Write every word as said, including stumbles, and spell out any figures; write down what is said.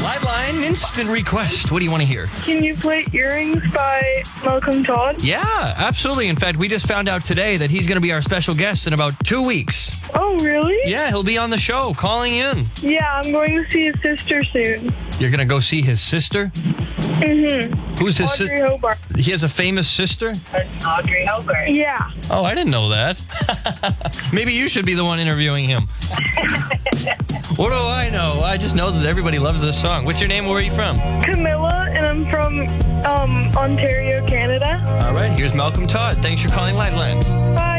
Liveline, instant request. What do you want to hear? Can you play Earrings by Malcolm Todd? Yeah, absolutely. In fact, we just found out today that he's going to be our special guest in about two weeks. Oh, really? Yeah, he'll be on the show, calling in. Yeah, I'm going to see his sister soon. You're going to go see his sister? Mm-hmm. Who's his Audrey sister? Hobart. He has a famous sister? Audrey Hobart. Yeah. Oh, I didn't know that. Maybe you should be the one interviewing him. What do I know? I just know that everybody loves this song. What's your name? Where are you from? Camilla, and I'm from um, Ontario, Canada. All right, here's Malcolm Todd. Thanks for calling Liveline. Bye.